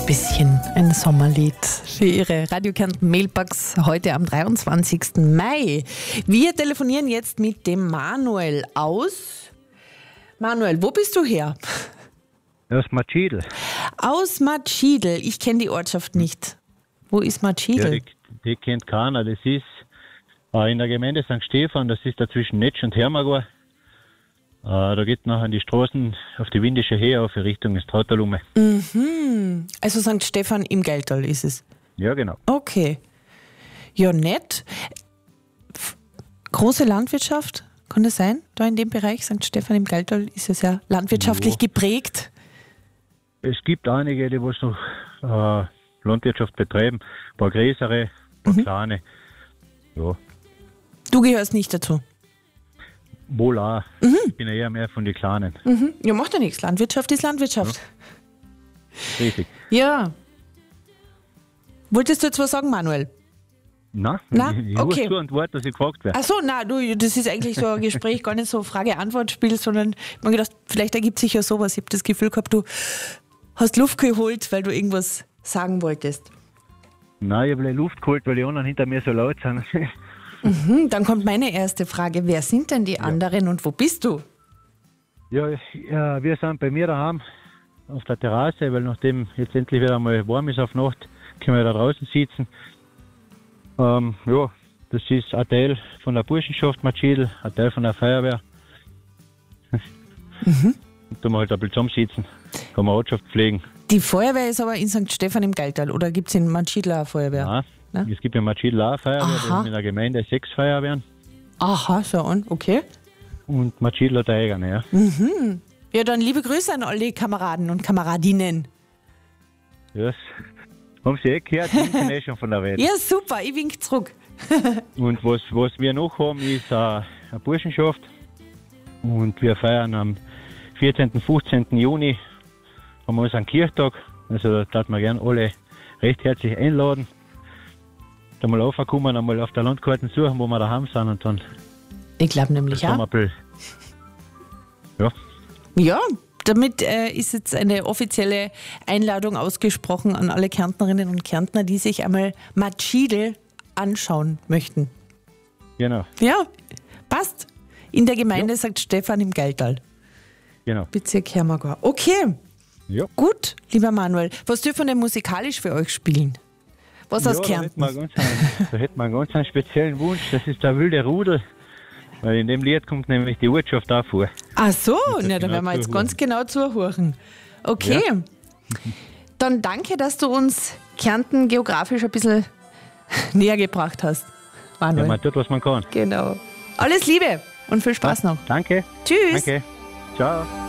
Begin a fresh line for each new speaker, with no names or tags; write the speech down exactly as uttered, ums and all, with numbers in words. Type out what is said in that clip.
bisschen ein Sommerlied für Ihre Radio Kärnten Mailbox heute am dreiundzwanzigsten Mai. Wir telefonieren jetzt mit dem Manuel aus. Manuel, wo bist du her?
Aus Matschidl.
Aus Matschidl. Ich kenne die Ortschaft nicht. Wo ist Matschidl?
Ja, die, die kennt keiner. Das ist äh, in der Gemeinde Sankt Stephan, das ist da zwischen Netsch und Hermagor. Äh, da geht nachher die Straßen auf die Windische Heer auf Richtung Strautalume.
Mhm. Also Sankt Stephan im Geldtal ist es?
Ja, genau.
Okay. Ja, nett. F- Große Landwirtschaft, kann das sein? Da in dem Bereich, Sankt Stephan im Geldtal, ist es ja landwirtschaftlich
Ja.
geprägt.
Es gibt einige, die was noch äh, Landwirtschaft betreiben. Ein paar größere, ein paar
Mhm.
kleine. Ja,
Du gehörst nicht dazu.
wohl auch.
Mhm.
Ich bin ja eher mehr von den Kleinen.
Mhm. Ja, macht ja nichts. Landwirtschaft ist Landwirtschaft.
Richtig.
Ja. Wolltest du jetzt was sagen, Manuel?
Na,
Na,
ich
okay.
okay. Zu und warte, dass ich gefragt werde.
Ach so, na, du, das ist eigentlich so ein Gespräch, gar nicht so Frage-Antwort-Spiel, sondern ich habe mir gedacht, vielleicht ergibt sich ja sowas. Ich habe das Gefühl gehabt, du hast Luft geholt, weil du irgendwas sagen wolltest.
Nein, ich habe Luft geholt, weil die anderen hinter mir so laut sind.
Mhm, dann kommt meine erste Frage. Wer sind denn die anderen und wo bist du?
Ja, ja, wir sind bei mir daheim auf der Terrasse, weil nachdem jetzt endlich wieder mal warm ist auf Nacht, können wir da draußen sitzen. Ähm, ja, das ist ein Teil von der Burschenschaft Matschidl, ein Teil von der Feuerwehr.
Mhm.
Und da mal halt ein bisschen zusammensitzen, kann man Ortschaft pflegen.
Die Feuerwehr ist aber in Sankt Stephan im Geldtal oder gibt es in Matschidl eine Feuerwehr?
Nein,
Na?
es gibt ja Matschidl auch eine Feuerwehr,
Aha.
wir haben in der Gemeinde sechs Feuerwehren
Aha, so an, okay.
und Matschidl hat eine eigene, ja.
Mhm. Ja, dann liebe Grüße an alle Kameraden und Kameradinnen.
Das haben Sie eh gehört, die sind eh schon von der Welt.
Ja, super, ich wink zurück.
Und was, was wir noch haben, ist äh, eine Burschenschaft. Und wir feiern am vierzehnten, fünfzehnten Juni haben wir unseren Kirchtag. Also da darf man gerne alle recht herzlich einladen. Da mal raufkommen, einmal auf der Landkarte suchen, wo wir daheim sind und dann
Ich glaube nämlich
haben wir
auch.
ein bisschen, ja,
Ja, damit äh, ist jetzt eine offizielle Einladung ausgesprochen an alle Kärntnerinnen und Kärntner, die sich einmal Matschidl anschauen möchten.
genau,
Ja, passt. In der Gemeinde Sankt Stephan im Geldtal,
genau.
Bezirk Hermagor. Okay,
Ja.
gut, lieber Manuel. Was dürfen wir denn musikalisch für euch spielen? Was aus
ja, da hätten,
Kärnten?
wir ganz einen, da hätten wir einen ganz einen speziellen Wunsch, das ist der wilde Rudel. Weil in dem Lied kommt nämlich die Ortschaft auch vor.
Ach so,
das
na, da
genau
werden wir jetzt
zuhören.
ganz genau zuhören. Okay,
Ja.
dann danke, dass du uns Kärnten geografisch ein bisschen näher gebracht hast,
Ja,
Manuel.
man tut, was man kann.
Genau. Alles Liebe und viel Spaß noch.
Danke.
Tschüss.
Danke. Ciao.